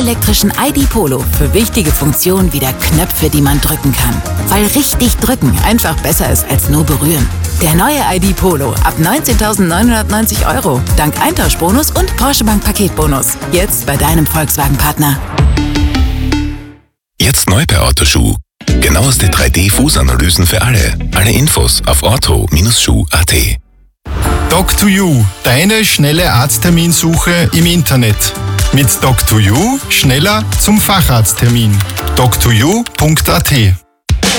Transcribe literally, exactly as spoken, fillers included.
vollelektrischen I D Polo für wichtige Funktionen wie der Knöpfe, die man drücken kann. Weil richtig drücken einfach besser ist als nur berühren. Der neue I D Polo ab neunzehntausendneunhundertneunzig Euro. Dank Eintauschbonus und Porsche Bank Paketbonus. Jetzt bei deinem Volkswagen-Partner. Jetzt neu bei Autoschuh. Genaueste drei D-Fußanalysen für alle. Alle Infos auf auto Schuh punkt at. Doc to You, deine schnelle Arztterminsuche im Internet. Mit Doc to You schneller zum Facharzttermin. doc to you punkt at.